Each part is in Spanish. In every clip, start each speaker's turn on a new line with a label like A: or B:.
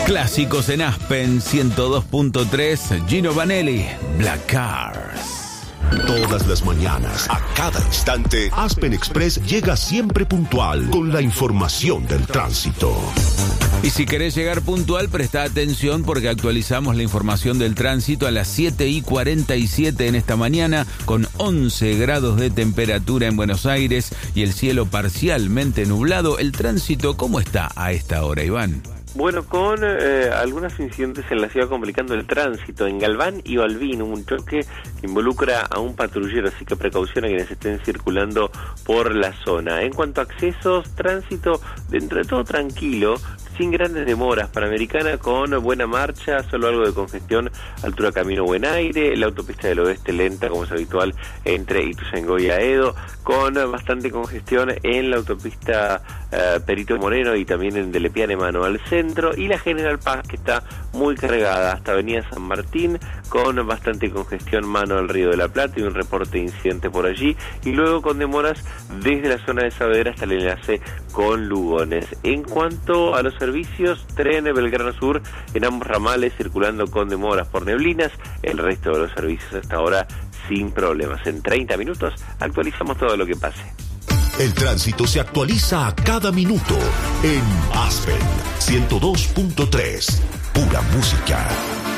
A: Clásicos en Aspen 102.3, Gino Vanelli, Black Cars.
B: Todas las mañanas, a cada instante, Aspen Express llega siempre puntual con la información del tránsito.
A: Y si querés llegar puntual, presta atención porque actualizamos la información del tránsito a las 7:47 en esta mañana, con 11 grados de temperatura en Buenos Aires y el cielo parcialmente nublado. ¿El tránsito cómo está a esta hora, Iván?
C: Bueno, con algunos incidentes en la ciudad complicando el tránsito. En Galván y Balbín, un choque que involucra a un patrullero, así que precaución a quienes estén circulando por la zona. En cuanto a accesos, tránsito dentro de todo tranquilo, sin grandes demoras. Panamericana con buena marcha, solo algo de congestión, altura Camino Buen Aire, la autopista del Oeste lenta, como es habitual, entre Ituzaingó y Aedo, con bastante congestión en la autopista Perito Moreno y también en Delepiane mano al centro, y la General Paz, que está muy cargada hasta Avenida San Martín, con bastante congestión mano al Río de la Plata y un reporte de incidente por allí, y luego con demoras desde la zona de Saavedra hasta el enlace con Lugones. En cuanto a los servicios, tren Belgrano Sur en ambos ramales circulando con demoras por neblinas, el resto de los servicios hasta ahora sin problemas. En 30 minutos actualizamos todo lo que pase.
B: El tránsito se actualiza a cada minuto en Aspen 102.3, pura música.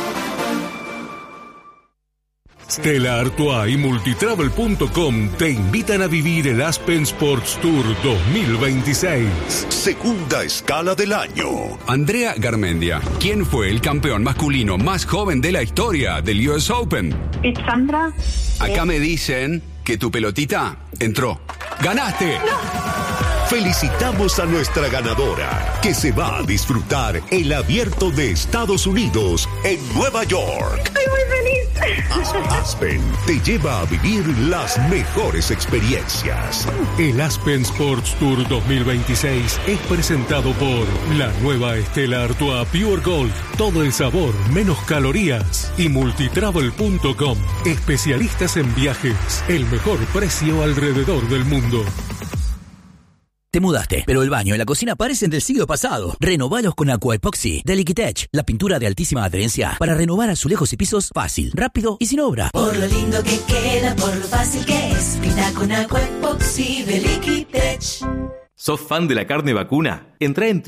D: Stella Artois y Multitravel.com te invitan a vivir el Aspen Sports Tour 2026.
B: Segunda escala del año.
E: Andrea Garmendia, ¿quién fue el campeón masculino más joven de la historia del US Open?
F: Sandra.
E: Acá me dicen que tu pelotita entró. ¡Ganaste!
F: ¡No!
B: Felicitamos a nuestra ganadora, que se va a disfrutar el Abierto de Estados Unidos en Nueva York.
F: Estoy muy feliz.
B: Aspen te lleva a vivir las mejores experiencias.
D: El Aspen Sports Tour 2026 es presentado por la nueva Stella Artois Pure Gold. Todo el sabor, menos calorías. Y Multitravel.com, especialistas en viajes. El mejor precio alrededor del mundo.
G: Te mudaste, pero el baño y la cocina parecen del siglo pasado. Renovalos con Aqua Epoxy de Liquitech, la pintura de altísima adherencia para renovar azulejos y pisos fácil, rápido y sin obra.
H: Por lo lindo que queda, por lo fácil que es, pinta con Aqua Epoxy de Liquitech.
I: ¿Sos fan de la carne vacuna? Entrá en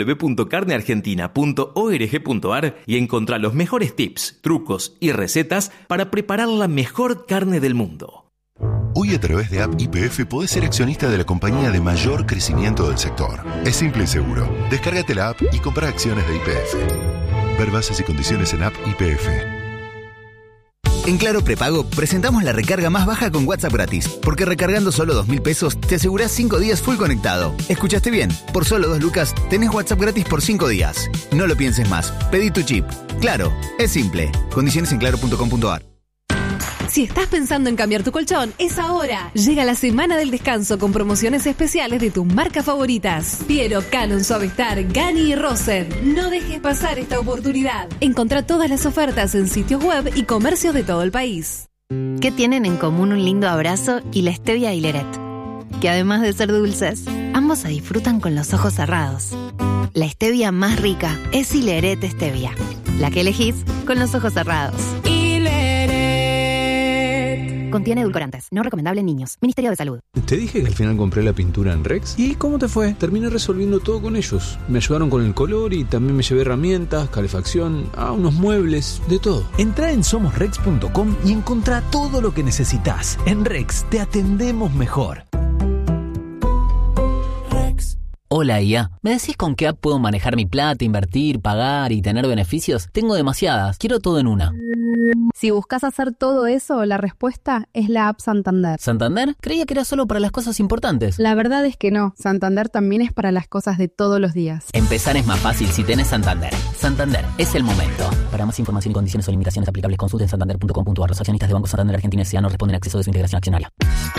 I: www.carneargentina.org.ar y encontrá los mejores tips, trucos y recetas para preparar la mejor carne del mundo.
J: Hoy a través de App YPF podés ser accionista de la compañía de mayor crecimiento del sector. Es simple y seguro. Descárgate la app y compra acciones de YPF. Ver bases y condiciones en App YPF.
K: En Claro Prepago presentamos la recarga más baja con WhatsApp gratis, porque recargando solo 2.000 pesos te asegurás 5 días full conectado. ¿Escuchaste bien? Por solo 2 lucas tenés WhatsApp gratis por 5 días. No lo pienses más. Pedí tu chip. Claro, es simple. Condiciones en claro.com.ar.
L: Si estás pensando en cambiar tu colchón, es ahora. Llega la semana del descanso con promociones especiales de tus marcas favoritas. Piero, Canon, Suavestar, Gani y Rosen. No dejes pasar esta oportunidad. Encontrá todas las ofertas en sitios web y comercios de todo el país.
M: ¿Qué tienen en común un lindo abrazo y la stevia y Leret? Que además de ser dulces, ambos se disfrutan con los ojos cerrados. La stevia más rica es Hileret Stevia, la que elegís con los ojos cerrados. Contiene edulcorantes. No recomendable en niños. Ministerio de Salud.
N: Te dije que al final compré la pintura en Rex. ¿Y cómo te fue? Terminé resolviendo todo con ellos. Me ayudaron con el color y también me llevé herramientas, calefacción, unos muebles, de todo.
O: Entrá en somosrex.com y encontrá todo lo que necesitas. En Rex te atendemos mejor.
P: Hola IA, ¿me decís con qué app puedo manejar mi plata, invertir, pagar y tener beneficios? Tengo demasiadas, quiero todo en una.
Q: Si buscas hacer todo eso, la respuesta es la app Santander.
P: ¿Santander? Creía que era solo para las cosas importantes.
Q: La verdad es que no, Santander también es para las cosas de todos los días.
P: Empezar es más fácil si tenés Santander. Santander, es el momento. Para más información y condiciones o limitaciones aplicables, consulten santander.com.ar. Los accionistas de Banco Santander Argentina S.A. no responden a acceso de su integración accionaria.